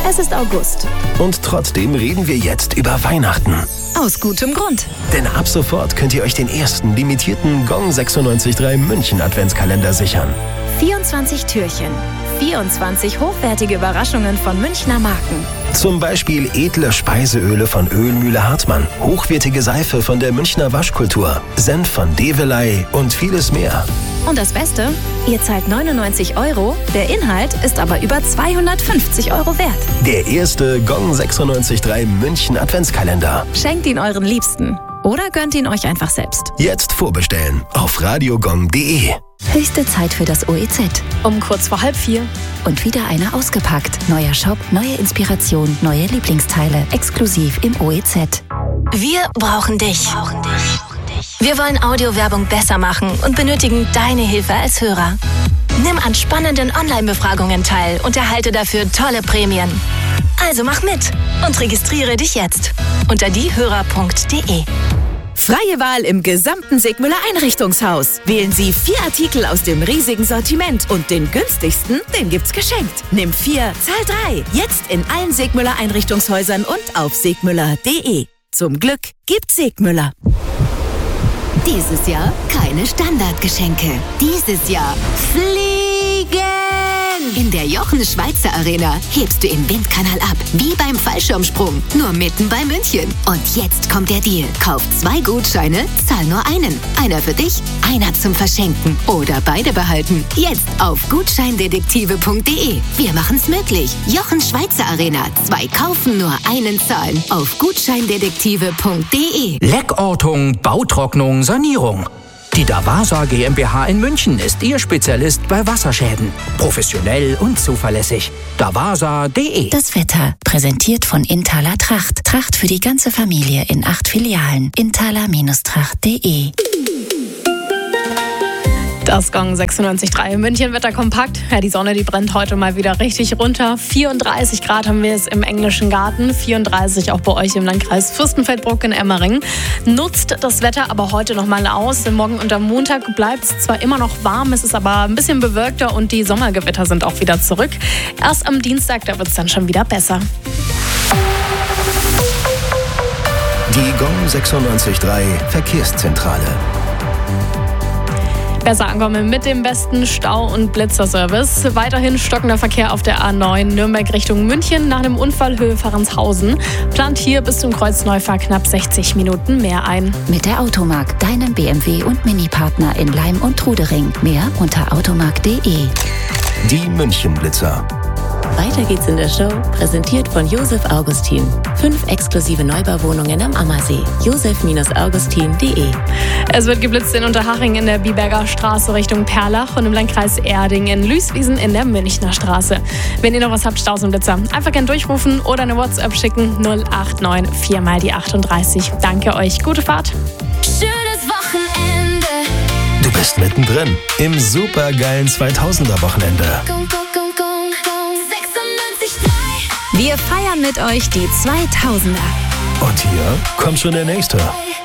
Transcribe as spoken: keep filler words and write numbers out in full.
Es ist August. Und trotzdem reden wir jetzt über Weihnachten. Aus gutem Grund. Denn ab sofort könnt ihr euch den ersten limitierten Gong sechsundneunzig Komma drei München Adventskalender sichern. vierundzwanzig Türchen. vierundzwanzig hochwertige Überraschungen von Münchner Marken. Zum Beispiel edle Speiseöle von Ölmühle Hartmann, hochwertige Seife von der Münchner Waschkultur, Senf von Develey und vieles mehr. Und das Beste? Ihr zahlt neunundneunzig Euro, der Inhalt ist aber über zweihundertfünfzig Euro wert. Der erste Gong sechsundneunzig Komma drei München Adventskalender. Schenkt ihn euren Liebsten oder gönnt ihn euch einfach selbst. Jetzt vorbestellen auf radiogong punkt de. Höchste Zeit für das O E Z. Um kurz vor halb vier. Und wieder einer ausgepackt. Neuer Shop, neue Inspiration, neue Lieblingsteile. Exklusiv im O E Z. Wir brauchen dich. Wir wollen Audiowerbung besser machen und benötigen deine Hilfe als Hörer. Nimm an spannenden Online-Befragungen teil und erhalte dafür tolle Prämien. Also mach mit und registriere dich jetzt unter diehörer punkt de. Freie Wahl im gesamten Segmüller Einrichtungshaus. Wählen Sie vier Artikel aus dem riesigen Sortiment und den günstigsten, den gibt's geschenkt. Nimm vier, zahl drei. Jetzt in allen Segmüller Einrichtungshäusern und auf segmüller punkt de. Zum Glück gibt's Segmüller. Dieses Jahr keine Standardgeschenke. Dieses Jahr fliegen! In der Jochen Schweizer Arena hebst du im Windkanal ab, wie beim Fallschirmsprung, nur mitten bei München. Und jetzt kommt der Deal. Kauf zwei Gutscheine, zahl nur einen. Einer für dich, einer zum Verschenken oder beide behalten. Jetzt auf gutscheindetektive punkt de. Wir machen's möglich. Jochen Schweizer Arena. Zwei kaufen, nur einen zahlen. Auf gutscheindetektive punkt de. Leckortung, Bautrocknung, Sanierung. Die Davasa GmbH in München ist Ihr Spezialist bei Wasserschäden. Professionell und zuverlässig. davasa punkt de. Das Wetter, präsentiert von Inthaler Tracht. Tracht für die ganze Familie in acht Filialen. inthaler Tracht punkt de. Das Gong sechsundneunzig Komma drei München Wetter kompakt. Ja, die Sonne, die brennt heute mal wieder richtig runter. vierunddreißig Grad haben wir es im Englischen Garten, vierunddreißig auch bei euch im Landkreis Fürstenfeldbruck in Emmering. Nutzt das Wetter aber heute noch mal aus. Morgen und am Montag bleibt es zwar immer noch warm, es ist aber ein bisschen bewölkter und die Sommergewitter sind auch wieder zurück. Erst am Dienstag, da wird es dann schon wieder besser. Die Gong sechsundneunzig Komma drei Verkehrszentrale. Besser ankommen mit dem besten Stau- und Blitzerservice. Weiterhin stockender Verkehr auf der A neun Nürnberg Richtung München nach dem Unfall Höhe Fahrrenshausen. Plant hier bis zum Kreuz Neufahr knapp sechzig Minuten mehr ein. Mit der Automark, deinem B M W und Mini-Partner in Leim und Trudering. Mehr unter automark punkt de. Die München-Blitzer. Weiter geht's in der Show, präsentiert von Josef Augustin. Fünf exklusive Neubauwohnungen am Ammersee. josef augustin punkt de. Es wird geblitzt in Unterhaching in der Biberger Straße Richtung Perlach und im Landkreis Erding in Lüßwiesen in der Münchner Straße. Wenn ihr noch was habt, Staus und Blitzer, einfach gern durchrufen oder eine WhatsApp schicken null acht neun vier mal die achtunddreißig. Danke euch, gute Fahrt. Schönes Wochenende. Du bist mittendrin im supergeilen zweitausender-Wochenende. Wir feiern mit euch die zweitausender. Und hier kommt schon der nächste.